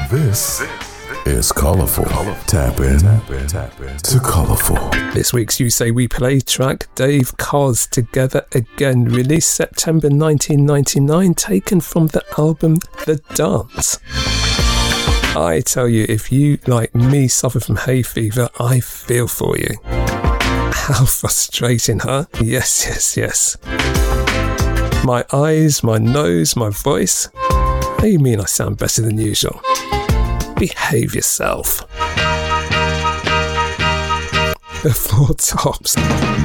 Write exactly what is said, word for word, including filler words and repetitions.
This is Colourful. Tap in to Colourful. This week's You Say We Play track, Dave Koz, Together Again, released September nineteen ninety-nine, taken from the album The Dance. I tell you, if you, like me, suffer from hay fever, I feel for you. How frustrating, huh? Yes, yes, yes. My eyes, my nose, my voice. How do you mean I sound better than usual? Behave yourself. The Four Tops.